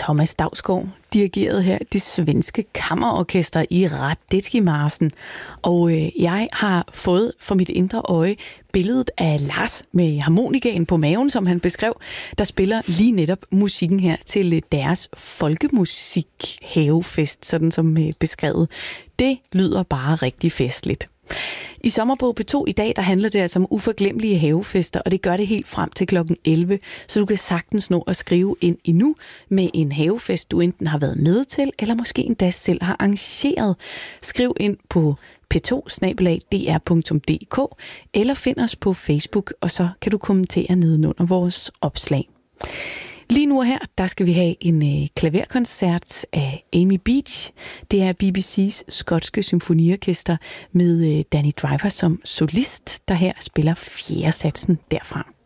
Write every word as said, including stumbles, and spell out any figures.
Thomas Dausgaard dirigerede her det svenske kammerorkester i Radetski-marchen. Og øh, jeg har fået for mit indre øje billedet af Lars med harmonikaen på maven, som han beskrev, der spiller lige netop musikken her til deres folkemusik-havefest, sådan som øh, beskrevet. Det lyder bare rigtig festligt. I Sommer på P to i dag, der handler det altså om uforglemmelige havefester, og det gør det helt frem til klokken elleve, så du kan sagtens nå at skrive ind endnu med en havefest, du enten har været med til, eller måske endda selv har arrangeret. Skriv ind på p to snabel-a d r punktum d k, eller find os på Facebook, og så kan du kommentere nedenunder vores opslag. Lige nu og her, der skal vi have en øh, klaverkoncert af Amy Beach. Det er B B C's skotske symfoniorkester med øh, Danny Driver som solist, der her spiller fjerde satsen derfra.